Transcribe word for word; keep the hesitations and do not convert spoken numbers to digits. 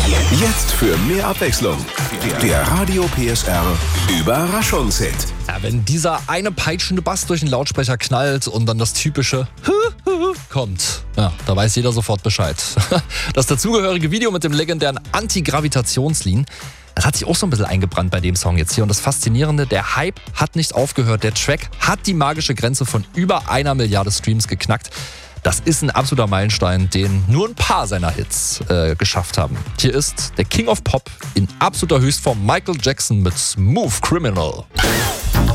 Jetzt für mehr Abwechslung. Der Radio P S R Überraschungshit. Ja, wenn dieser eine peitschende Bass durch den Lautsprecher knallt und dann das typische kommt, ja, da weiß jeder sofort Bescheid. Das dazugehörige Video mit dem legendären Anti-Gravitationslean, das hat sich auch so ein bisschen eingebrannt bei dem Song jetzt hier. Und das Faszinierende, der Hype hat nicht aufgehört. Der Track hat die magische Grenze von über einer Milliarde Streams geknackt. Das ist ein absoluter Meilenstein, den nur ein paar seiner Hits äh, geschafft haben. Hier ist der King of Pop in absoluter Höchstform, Michael Jackson mit Smooth Criminal.